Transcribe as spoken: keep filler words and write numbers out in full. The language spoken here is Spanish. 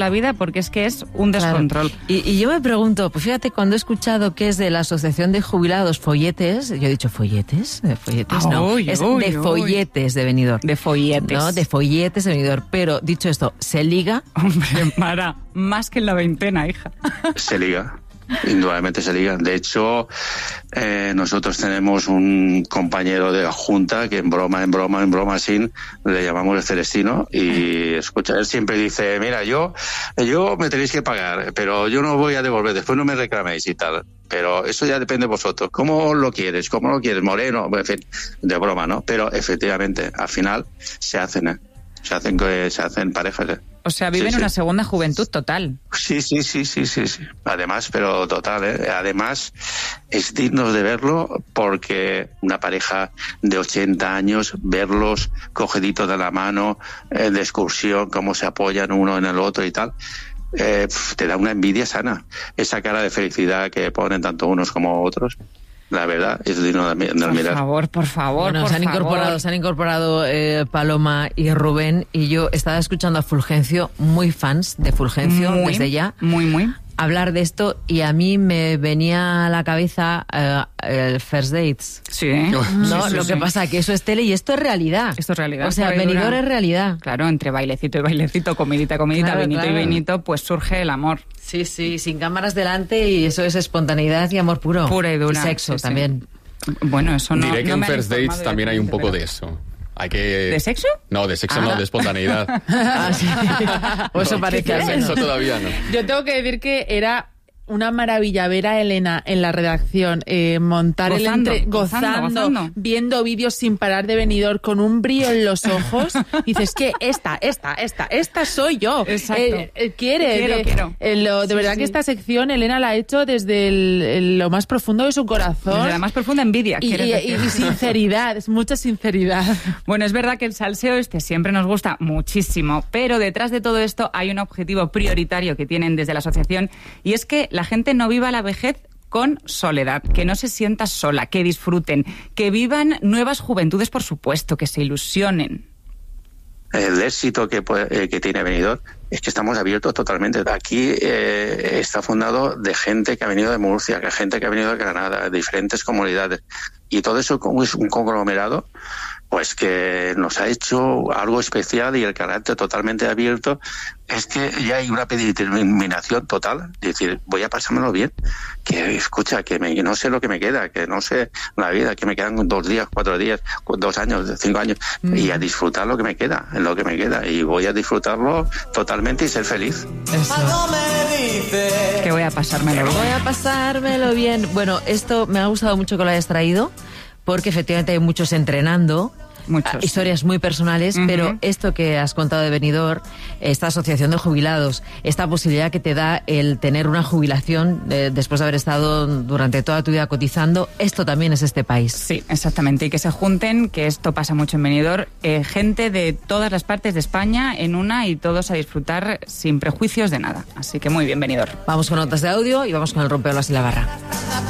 la vida porque es que es un descontrol. Claro. Y, y yo me pregunto, pues fíjate, cuando he escuchado que es de la Asociación de Jubilados Folletes, yo he dicho folletes, de folletes, no, Uy, es uy, de folletes de Benidorm. De folletes. No, de folletes de Benidorm. Pero dicho esto, ¿se liga? Hombre, Mara, más que en la veintena, hija. Se liga. Indudablemente se ligan. De hecho, eh, nosotros tenemos un compañero de la Junta que en broma, en broma, en broma, sin le llamamos el Celestino y escucha, él siempre dice, mira, yo, yo me tenéis que pagar, pero yo no voy a devolver, después no me reclaméis y tal. Pero eso ya depende de vosotros. ¿Cómo lo quieres? ¿Cómo lo quieres? Moreno, en fin, de broma, ¿no? Pero efectivamente, al final se hacen, ¿eh? Se hacen, se hacen parejas, ¿eh? O sea, viven sí, sí. una segunda juventud total. Sí, sí, sí, sí, sí, sí. Además, pero total, ¿eh? Además, es digno de verlo porque una pareja de ochenta años, verlos cogiditos de la mano, eh, de excursión, cómo se apoyan uno en el otro y tal, eh, te da una envidia sana. Esa cara de felicidad que ponen tanto unos como otros. La verdad, es digno de, de Por mirar. favor, por favor, Bueno, por se han favor. incorporado, se han incorporado eh, Paloma y Rubén, y yo estaba escuchando a Fulgencio, muy fans de Fulgencio Muy, desde ya, Muy, muy. hablar de esto, y a mí me venía a la cabeza eh, el First Dates. Sí. No, Sí, sí, lo que sí. pasa que eso es tele y esto es realidad. Esto es realidad. O sea, pura y dura. Benidorm es realidad. Claro, entre bailecito y bailecito, comidita, comidita, Claro, vinito claro. y vinito, pues surge el amor. Sí, sí, sin cámaras delante, y eso es espontaneidad y amor puro. Pura y dura. Y sexo Sí, sí. también. Bueno, eso no. Diré que no en me han First informado Dates también hay un poco directamente, de eso. Hay que... ¿De sexo? No, de sexo Ah. no, de espontaneidad. Ah, sí. O eso No, parece de al menos. sexo todavía no. Yo tengo que decir que era una maravilla ver a Elena en la redacción, eh, montar Gozando, el entre... gozando, gozando, gozando. viendo vídeos sin parar de Benidorm con un brillo en los ojos. Y dices, que esta, esta, esta, esta soy yo. Exacto. Eh, eh, quiere. Quiero, de, quiero. eh, lo- de Sí, verdad sí. que esta sección Elena la ha hecho desde el- el- lo más profundo de su corazón. Desde la más profunda envidia, y, ¿quieres y- decir? y sinceridad, es mucha sinceridad. Bueno, es verdad que el salseo este siempre nos gusta muchísimo, pero detrás de todo esto hay un objetivo prioritario que tienen desde la asociación, y es que la gente no viva la vejez con soledad, que no se sienta sola, que disfruten, que vivan nuevas juventudes, por supuesto, que se ilusionen. El éxito que, puede- eh, que tiene Benidorm es que estamos abiertos totalmente. Aquí eh, está fundado de gente que ha venido de Murcia, que gente que ha venido de Granada, de diferentes comunidades. Y todo eso como es un conglomerado, pues que nos ha hecho algo especial, y el carácter totalmente abierto es que ya hay una determinación total. Es decir, voy a pasármelo bien, que escucha, que, me, que no sé lo que me queda, que no sé la vida, que me quedan dos días, cuatro días, dos años, cinco años, mm. y a disfrutar lo que me queda, en lo que me queda, y voy a disfrutarlo totalmente y ser feliz. Eso. Que voy a pasármelo bien. Voy a pasármelo bien. Bueno, esto me ha gustado mucho que lo hayas traído, porque efectivamente hay muchos entrenando. Muchos. Historias muy personales, Uh-huh. pero esto que has contado de Benidorm, esta asociación de jubilados, esta posibilidad que te da el tener una jubilación eh, después de haber estado durante toda tu vida cotizando, esto también es este país. Sí, exactamente. Y que se junten, que esto pasa mucho en Benidorm, eh, gente de todas las partes de España en una, y todos a disfrutar sin prejuicios de nada. Así que muy bien, Benidorm. Vamos con notas de audio y vamos con el rompeolas y la barra.